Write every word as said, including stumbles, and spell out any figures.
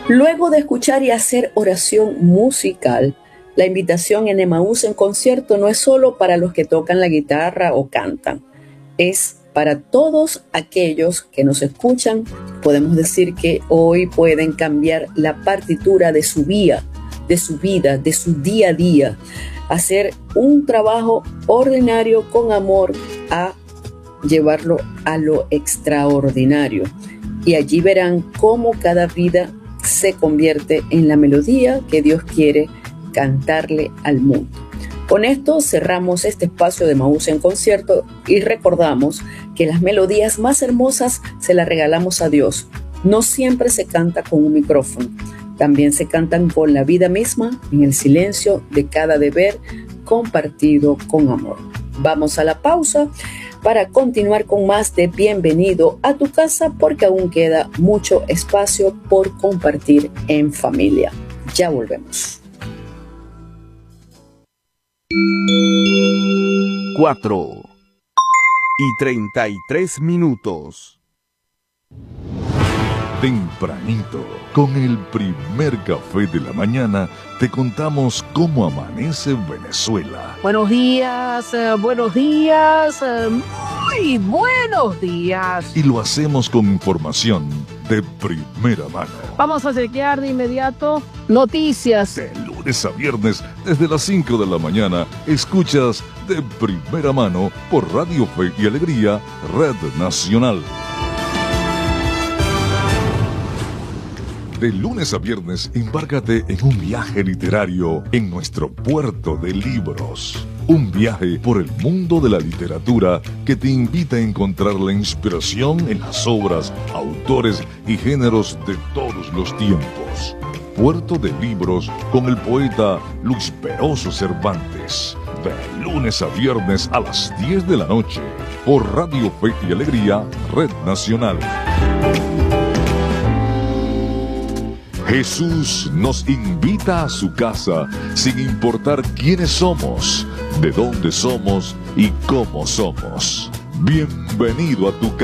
Luego de escuchar y hacer oración musical, la invitación en Emaús en concierto no es solo para los que tocan la guitarra o cantan, es para todos aquellos que nos escuchan. Podemos decir que hoy pueden cambiar la partitura de su vida, de su vida, de su día a día, hacer un trabajo ordinario con amor a llevarlo a lo extraordinario. Y allí verán cómo cada vida se convierte en la melodía que Dios quiere cantarle al mundo. Con esto cerramos este espacio de Emaús en concierto y recordamos que las melodías más hermosas se las regalamos a Dios. No siempre se canta con un micrófono, también se cantan con la vida misma, en el silencio de cada deber compartido con amor. Vamos a la pausa para continuar con más de Bienvenido a tu casa, porque aún queda mucho espacio por compartir en familia. Ya volvemos. Cuatro y treinta y tres minutos. Tempranito, con el primer café de la mañana, te contamos cómo amanece Venezuela. Buenos días, eh, buenos días, eh, muy buenos días. Y lo hacemos con información de primera mano. Vamos a chequear de inmediato noticias. De lunes a viernes, desde las cinco de la mañana, escuchas de primera mano por Radio Fe y Alegría, Red Nacional. De lunes a viernes, embárcate en un viaje literario en nuestro puerto de libros. Un viaje por el mundo de la literatura que te invita a encontrar la inspiración en las obras, autores y géneros de todos los tiempos. Puerto de Libros con el poeta Luis Peroso Cervantes. De lunes a viernes a las diez de la noche por Radio Fe y Alegría, Red Nacional. Jesús nos invita a su casa sin importar quiénes somos, de dónde somos y cómo somos. Bienvenido a tu casa.